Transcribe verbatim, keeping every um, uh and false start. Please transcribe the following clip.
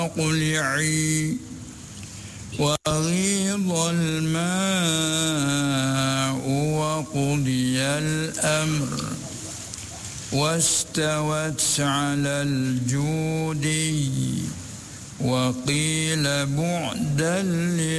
قلعي وغيض الماء وقضي الأمر واستوت على الجودي وقيل بعدا